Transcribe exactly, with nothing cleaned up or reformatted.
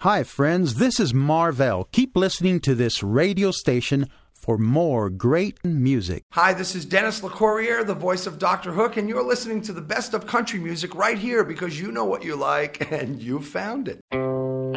Hi, friends. This is Marvell. Keep listening to this radio station for more great music. Hi, this is Dennis LeCourrier, the voice of Doctor Hook, and you're listening to the best of country music right here because you know what you like and you found it.